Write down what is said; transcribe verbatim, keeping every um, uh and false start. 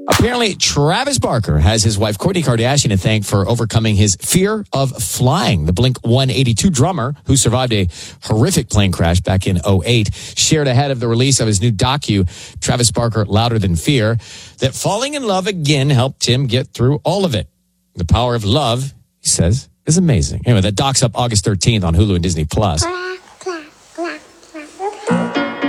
Apparently, Travis Barker has his wife, Kourtney Kardashian, to thank for overcoming his fear of flying. The Blink one eighty-two drummer, who survived a horrific plane crash back in oh eight, shared ahead of the release of his new docu, Travis Barker, Louder Than Fear, that falling in love again helped him get through all of it. The power of love, he says, is amazing. Anyway, that doc's up August thirteenth on Hulu and Disney Plus.